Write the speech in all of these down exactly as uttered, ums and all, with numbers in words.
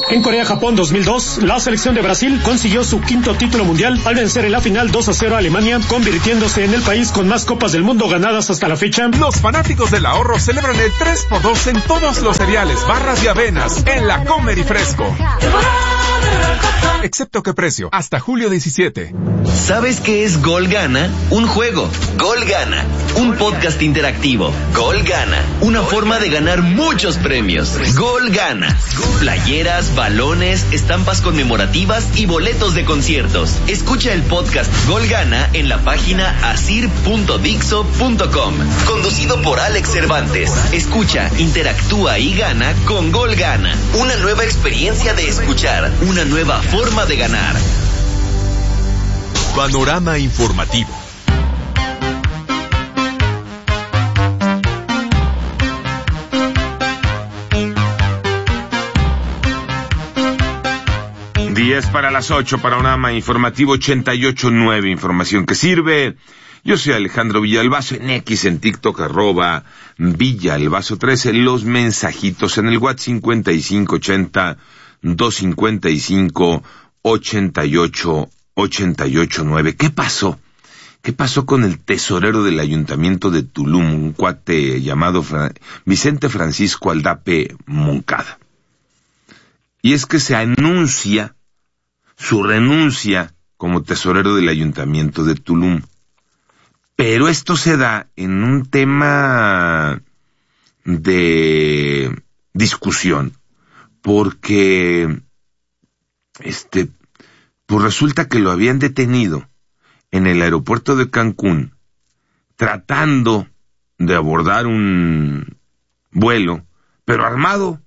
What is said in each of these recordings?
En Corea-Japón dos mil dos, la selección de Brasil consiguió su quinto título mundial al vencer en la final dos a cero a Alemania, convirtiéndose en el país con más copas del mundo ganadas hasta la fecha. Los fanáticos del ahorro celebran el tres por dos en todos los cereales, barras y avenas en la Comer y Fresco. Excepto que precio, hasta julio diecisiete. ¿Sabes qué es Gol Gana? Un juego. Gol Gana. Un podcast interactivo. Gol Gana. Una forma de ganar muchos premios. Gol Gana. Playeras, balones, estampas conmemorativas y boletos de conciertos. Escucha el podcast Gol Gana en la página asir punto dixo punto com. Conducido por Alex Cervantes. Escucha, interactúa y gana con Gol Gana. Una nueva experiencia de escuchar. Una nueva forma de ganar. Panorama informativo. diez para las ocho, panorama informativo ochenta y ocho punto nueve, información que sirve. Yo soy Alejandro Villalbazo, en X, en TikTok, arroba Villalbazo trece, los mensajitos en el WhatsApp cincuenta y cinco ochenta, doscientos cincuenta y cinco, ochenta y ocho, ochenta y ocho nueve. ¿Qué pasó? ¿Qué pasó con el tesorero del Ayuntamiento de Tulum, un cuate llamado Fra- Vicente Francisco Aldape Moncada? Y es que se anuncia su renuncia como tesorero del Ayuntamiento de Tulum. Pero esto se da en un tema de discusión, porque este, pues resulta que lo habían detenido en el aeropuerto de Cancún, tratando de abordar un vuelo, pero armado.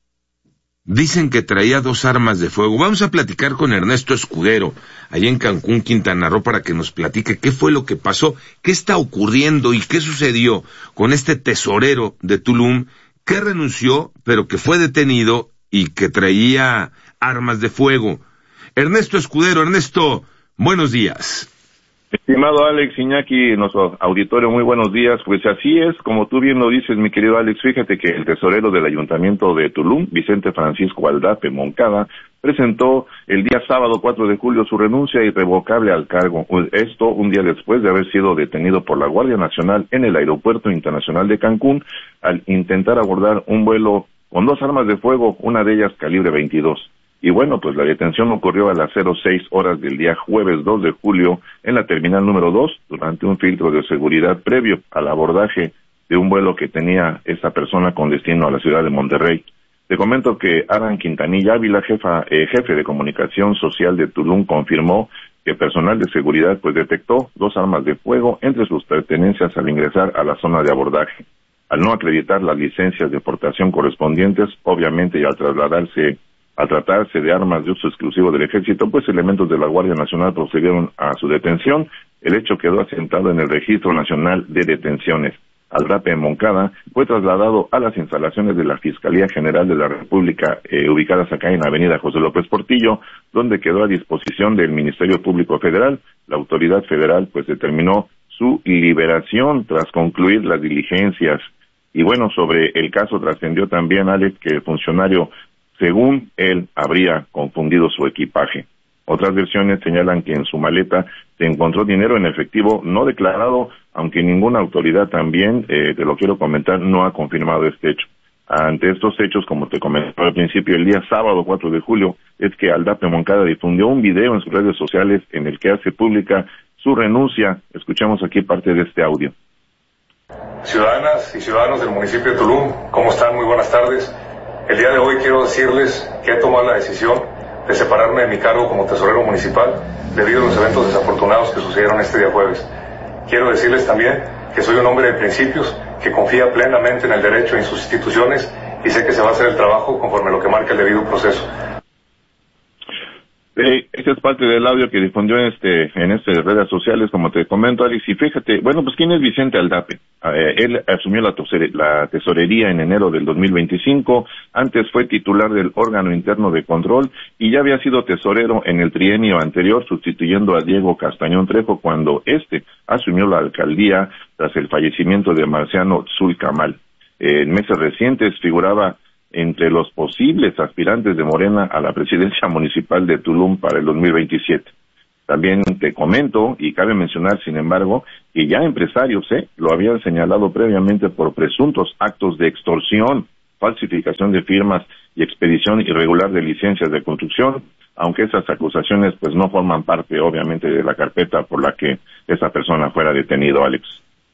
Dicen que traía dos armas de fuego. Vamos a platicar con Ernesto Escudero, allá en Cancún, Quintana Roo, para que nos platique qué fue lo que pasó, qué está ocurriendo y qué sucedió con este tesorero de Tulum, que renunció, pero que fue detenido y que traía armas de fuego. Ernesto Escudero, Ernesto, buenos días. Estimado Alex, Iñaki, nuestro auditorio, muy buenos días. Pues así es, como tú bien lo dices, mi querido Alex, fíjate que el tesorero del Ayuntamiento de Tulum, Vicente Francisco Aldape Moncada, presentó el día sábado cuatro de julio su renuncia irrevocable al cargo. Esto un día después de haber sido detenido por la Guardia Nacional en el Aeropuerto Internacional de Cancún al intentar abordar un vuelo con dos armas de fuego, una de ellas calibre veintidós. Y bueno, pues la detención ocurrió a las cero seis horas del día jueves dos de julio en la terminal número dos, durante un filtro de seguridad previo al abordaje de un vuelo que tenía esta persona con destino a la ciudad de Monterrey. Te comento que Aran Quintanilla Ávila, jefa, eh, jefe de comunicación social de Tulum, confirmó que personal de seguridad pues detectó dos armas de fuego entre sus pertenencias al ingresar a la zona de abordaje. Al no acreditar las licencias de portación correspondientes, obviamente, y al trasladarse Al tratarse de armas de uso exclusivo del ejército, pues elementos de la Guardia Nacional procedieron a su detención. El hecho quedó asentado en el Registro Nacional de Detenciones. Aldape Moncada fue trasladado a las instalaciones de la Fiscalía General de la República, eh, ubicadas acá en Avenida José López Portillo, donde quedó a disposición del Ministerio Público Federal. La autoridad federal pues determinó su liberación tras concluir las diligencias. Y bueno, sobre el caso trascendió también, Alex, que el funcionario, según él, habría confundido su equipaje. Otras versiones señalan que en su maleta se encontró dinero en efectivo no declarado, aunque ninguna autoridad también, eh, te lo quiero comentar, no ha confirmado este hecho. Ante estos hechos, como te comenté al principio, el día sábado cuatro de julio, es que Aldape Moncada difundió un video en sus redes sociales en el que hace pública su renuncia. Escuchamos aquí parte de este audio. Ciudadanas y ciudadanos del municipio de Tulum, ¿cómo están? Muy buenas tardes. El día de hoy quiero decirles que he tomado la decisión de separarme de mi cargo como tesorero municipal debido a los eventos desafortunados que sucedieron este día jueves. Quiero decirles también que soy un hombre de principios, que confía plenamente en el derecho y en sus instituciones y sé que se va a hacer el trabajo conforme a lo que marca el debido proceso. Eh, este es parte del audio que difundió en este en estas redes sociales, como te comento, Alex, y fíjate, bueno, pues ¿quién es Vicente Aldape? Eh, él asumió la, tosere, la tesorería en enero del dos mil veinticinco, antes fue titular del órgano interno de control y ya había sido tesorero en el trienio anterior, sustituyendo a Diego Castañón Trejo cuando éste asumió la alcaldía tras el fallecimiento de Marciano Zulcamal. Eh, en meses recientes figuraba entre los posibles aspirantes de Morena a la presidencia municipal de Tulum para el dos mil veintisiete. También te comento, y cabe mencionar, sin embargo, que ya empresarios eh, lo habían señalado previamente por presuntos actos de extorsión, falsificación de firmas y expedición irregular de licencias de construcción, aunque esas acusaciones pues no forman parte, obviamente, de la carpeta por la que esa persona fuera detenido, Alex.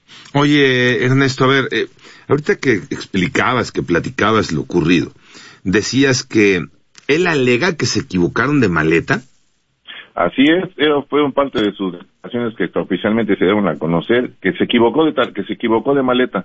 Oye, Ernesto, a ver, eh, ahorita que explicabas, que platicabas lo ocurrido, decías que él alega que se equivocaron de maleta. Así es, eso fueron parte de sus declaraciones que oficialmente se dieron a conocer, que se equivocó de tal, que se equivocó de maleta.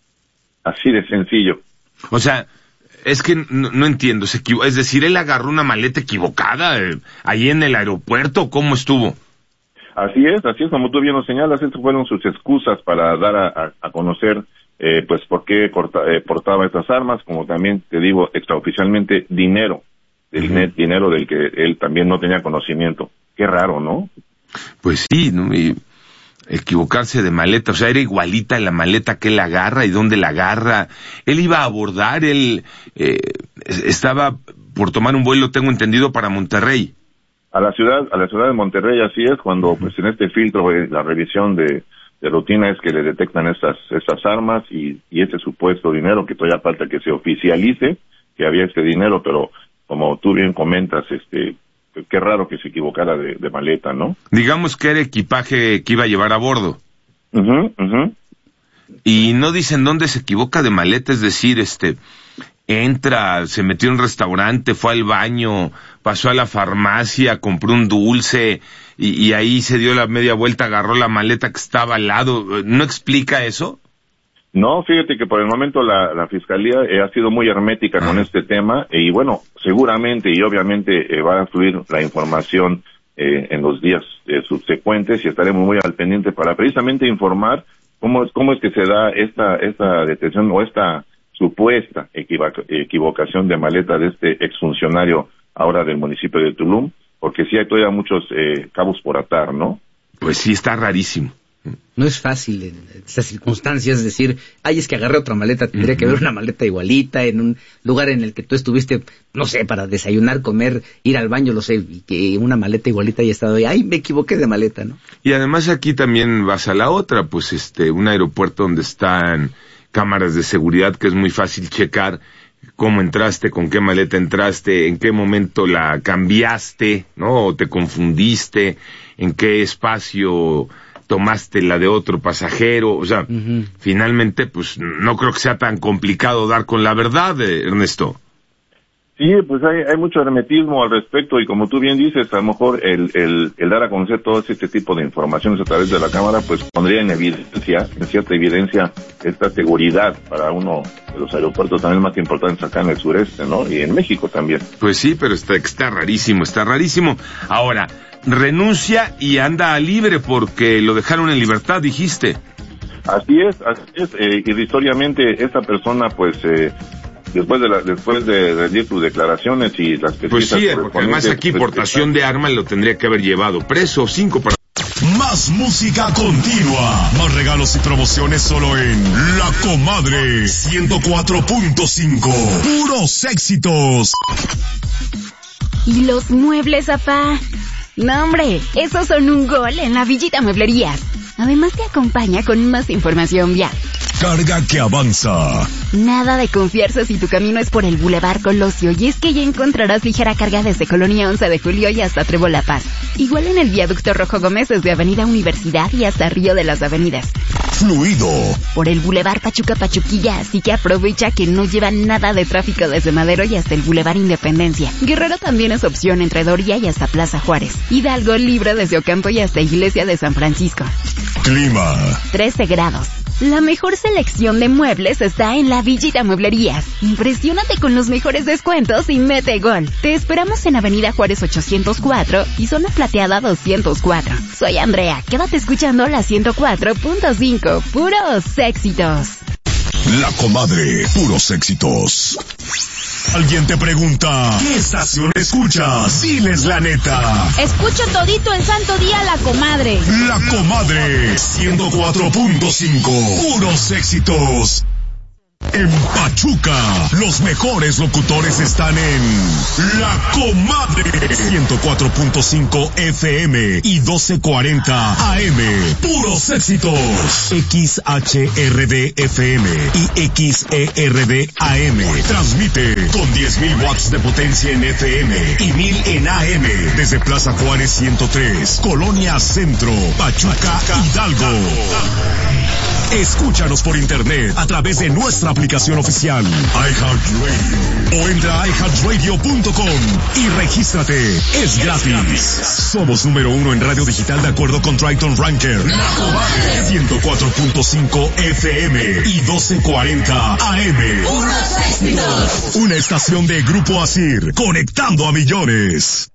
Así de sencillo. O sea, es que no, no entiendo, se equivo- es decir, él agarró una maleta equivocada eh, ahí en el aeropuerto, ¿cómo estuvo? Así es, así es, como tú bien lo señalas, estas fueron sus excusas para dar a, a, a conocer, eh, pues, por qué corta, eh, portaba estas armas, como también, te digo, extraoficialmente, dinero, del Uh-huh. net, dinero del que él también no tenía conocimiento. Qué raro, ¿no? Pues sí, ¿no? Y equivocarse de maleta, o sea, era igualita la maleta que él agarra y dónde la agarra. Él iba a abordar, él eh, estaba por tomar un vuelo, tengo entendido, para Monterrey. A la ciudad, a la ciudad de Monterrey, así es, cuando pues en este filtro, eh, la revisión de, de rutina es que le detectan estas, estas armas y, y ese supuesto dinero, que todavía falta que se oficialice que había este dinero, pero como tú bien comentas, este, qué raro que se equivocara de, de maleta, ¿no? Digamos que era equipaje que iba a llevar a bordo. Mhm, mhm. Y no dicen dónde se equivoca de maleta, es decir, este, entra, se metió en un restaurante, fue al baño, pasó a la farmacia, compró un dulce, y, y ahí se dio la media vuelta, agarró la maleta que estaba al lado. ¿No explica eso? No, fíjate que por el momento la, la Fiscalía eh, ha sido muy hermética ah. con este tema, y bueno, seguramente y obviamente eh, va a fluir la información eh, en los días eh, subsecuentes, y estaremos muy al pendiente para precisamente informar cómo es, cómo es que se da esta, esta detención o esta supuesta equivoca, equivocación de maleta de este exfuncionario ahora del municipio de Tulum, porque sí hay todavía muchos eh, cabos por atar, ¿no? Pues sí, está rarísimo. No es fácil en estas circunstancias decir, ay, es que agarré otra maleta, tendría uh-huh. que haber una maleta igualita en un lugar en el que tú estuviste, no sé, para desayunar, comer, ir al baño, lo sé, y que una maleta igualita haya estado ahí, ay, me equivoqué de maleta, ¿no? Y además aquí también vas a la otra, pues este, un aeropuerto donde están cámaras de seguridad que es muy fácil checar cómo entraste, con qué maleta entraste, en qué momento la cambiaste, ¿no? O te confundiste, en qué espacio tomaste la de otro pasajero, o sea, uh-huh. finalmente, pues, no creo que sea tan complicado dar con la verdad, eh, Ernesto. Sí, pues hay, hay mucho hermetismo al respecto, y como tú bien dices, a lo mejor el, el, el dar a conocer todo este tipo de informaciones a través de la cámara, pues pondría en evidencia, en cierta evidencia, esta seguridad para uno de los aeropuertos también más importantes acá en el sureste, ¿no? Y en México también. Pues sí, pero está, está rarísimo, está rarísimo. Ahora, renuncia y anda libre porque lo dejaron en libertad, dijiste. Así es, así es, eh, irrisoriamente esta persona, pues, eh, después de la, después de rendir sus declaraciones y las pesquisas... Pues sí, porque además aquí pues, portación de armas lo tendría que haber llevado preso, cinco para... Más música continua, más regalos y promociones solo en La Comadre ciento cuatro punto cinco, puros éxitos. ¿Y los muebles, afá? No, hombre, esos son un gol en la Villita Mueblerías. Además te acompaña con más información vial. Carga que avanza. Nada de confiarse si tu camino es por el Boulevard Colosio, y es que ya encontrarás ligera carga desde Colonia once de Julio y hasta Trébol La Paz. Igual en el Viaducto Rojo Gómez desde Avenida Universidad y hasta Río de las Avenidas. Fluido. Por el Boulevard Pachuca Pachuquilla, así que aprovecha que no lleva nada de tráfico desde Madero y hasta el Boulevard Independencia. Guerrero también es opción entre Doria y hasta Plaza Juárez. Hidalgo libre desde Ocampo y hasta Iglesia de San Francisco. Clima. trece grados. La mejor selección de muebles está en la Villita Mueblerías. Impresiónate con los mejores descuentos y mete gol. Te esperamos en Avenida Juárez ochocientos cuatro y Zona Plateada doscientos cuatro. Soy Andrea, quédate escuchando la ciento cuatro punto cinco, puros éxitos. La Comadre, puros éxitos. Alguien te pregunta, ¿qué estación escuchas? Diles la neta. Escucho todito el santo día La Comadre. La Comadre, ciento cuatro punto cinco, puros éxitos. En Pachuca, los mejores locutores están en La Comadre. ciento cuatro punto cinco F M y doce cuarenta A M. Puros éxitos. X H R D F M y X E R D A M. Transmite con diez mil watts de potencia en F M y mil en A M. Desde Plaza Juárez ciento tres, Colonia Centro, Pachuca, Hidalgo. Escúchanos por internet a través de nuestra aplicación oficial iHeartRadio o entra a i heart radio punto com y regístrate. Es gratis. Somos número uno en radio digital de acuerdo con Triton Ranker. ciento cuatro punto cinco F M y doce cuarenta A M. Una estación de Grupo Asir, conectando a millones.